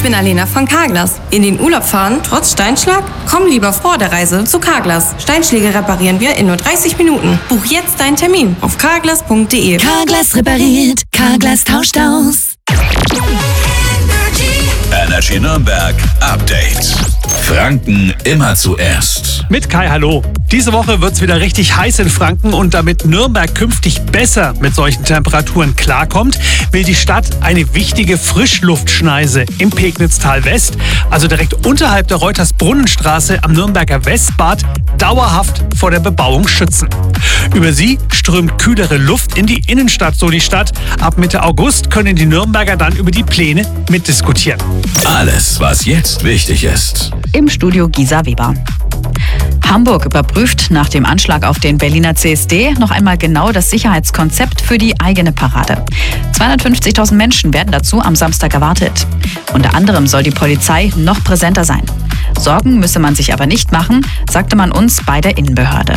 Ich bin Alena von Carglass. In den Urlaub fahren, trotz Steinschlag? Komm lieber vor der Reise zu Carglass. Steinschläge reparieren wir in nur 30 Minuten. Buch jetzt deinen Termin auf carglass.de. Carglass repariert, Carglass tauscht aus. Energy Nürnberg Update. Franken immer zuerst. Mit Kai, hallo. Diese Woche wird's wieder richtig heiß in Franken und damit Nürnberg künftig besser mit solchen Temperaturen klarkommt, will die Stadt eine wichtige Frischluftschneise im Pegnitztal West, also direkt unterhalb der Reuters-Brunnenstraße am Nürnberger Westbad, dauerhaft vor der Bebauung schützen. Über sie strömt kühlere Luft in die Innenstadt, so die Stadt. Ab Mitte August können die Nürnberger dann über die Pläne mitdiskutieren. Alles, was jetzt wichtig ist. Im Studio Gisa Weber. Hamburg überprüft nach dem Anschlag auf den Berliner CSD noch einmal genau das Sicherheitskonzept für die eigene Parade. 250.000 Menschen werden dazu am Samstag erwartet. Unter anderem soll die Polizei noch präsenter sein. Sorgen müsse man sich aber nicht machen, sagte man uns bei der Innenbehörde.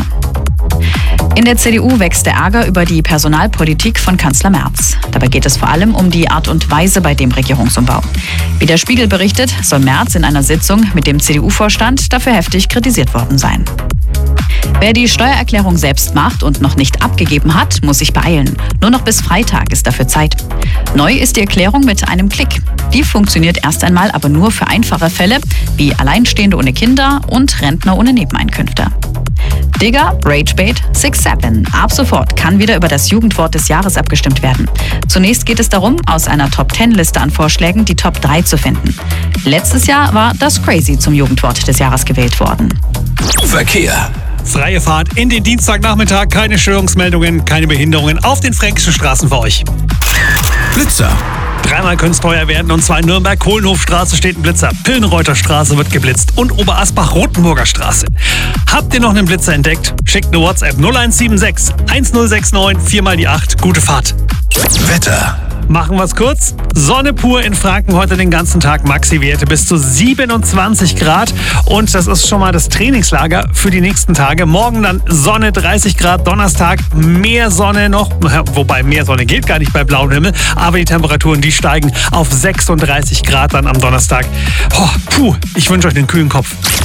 In der CDU wächst der Ärger über die Personalpolitik von Kanzler Merz. Dabei geht es vor allem um die Art und Weise bei dem Regierungsumbau. Wie der Spiegel berichtet, soll Merz in einer Sitzung mit dem CDU-Vorstand dafür heftig kritisiert worden sein. Wer die Steuererklärung selbst macht und noch nicht abgegeben hat, muss sich beeilen. Nur noch bis Freitag ist dafür Zeit. Neu ist die Erklärung mit einem Klick. Die funktioniert erst einmal aber nur für einfache Fälle wie Alleinstehende ohne Kinder und Rentner ohne Nebeneinkünfte. Digger, Ragebait, 6-7. Ab sofort kann wieder über das Jugendwort des Jahres abgestimmt werden. Zunächst geht es darum, aus einer Top-10-Liste an Vorschlägen die Top 3 zu finden. Letztes Jahr war das Crazy zum Jugendwort des Jahres gewählt worden. Verkehr. Freie Fahrt in den Dienstagnachmittag, keine Störungsmeldungen, keine Behinderungen auf den fränkischen Straßen für euch. Blitzer. Dreimal können es teuer werden, und zwar in Nürnberg. Kohlenhofstraße steht ein Blitzer, Pillenreuther Straße wird geblitzt und Oberasbach-Rotenburger Straße. Habt ihr noch einen Blitzer entdeckt? Schickt eine WhatsApp 0176 1069 4 mal die 8. Gute Fahrt. Wetter. Machen wir's kurz. Sonne pur in Franken heute den ganzen Tag. Maxi-Werte bis zu 27 Grad. Und das ist schon mal das Trainingslager für die nächsten Tage. Morgen dann Sonne, 30 Grad. Donnerstag mehr Sonne noch. Wobei mehr Sonne geht gar nicht bei blauem Himmel. Aber die Temperaturen, die steigen auf 36 Grad dann am Donnerstag. Ich wünsche euch einen kühlen Kopf.